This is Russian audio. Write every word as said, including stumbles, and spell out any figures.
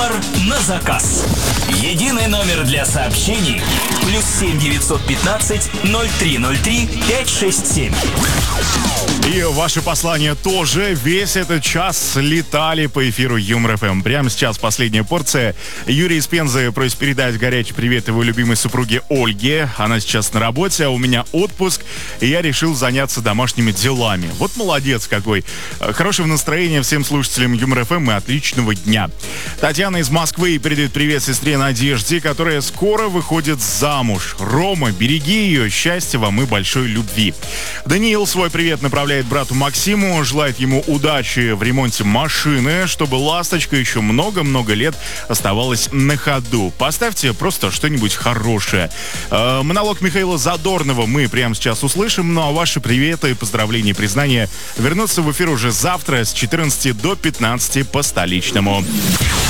Юмор на заказ. Единый номер для сообщений. Плюс семь девятьсот пятнадцать ноль три ноль три пять шесть семь. И ваши послания тоже весь этот час летали по эфиру Юмор эф эм. Прямо сейчас последняя порция. Юрий из Пензы просит передать горячий привет его любимой супруге Ольге. Она сейчас на работе, а у меня отпуск, и я решил заняться домашними делами. Вот молодец какой. Хорошего настроения всем слушателям Юмор эф эм и отличного дня. Татьяна из Москвы передает привет сестре Надежде, которая скоро выходит замуж. Рома, береги ее, счастья вам и большой любви. Даниил свой привет направляет брату Максиму, желает ему удачи в ремонте машины, чтобы ласточка еще много-много лет оставалась на ходу. Поставьте просто что-нибудь хорошее. Э, монолог Михаила Задорнова мы прямо сейчас услышим, ну а ваши приветы, поздравления и признания вернутся в эфир уже завтра с четырнадцати до пятнадцати по столичному.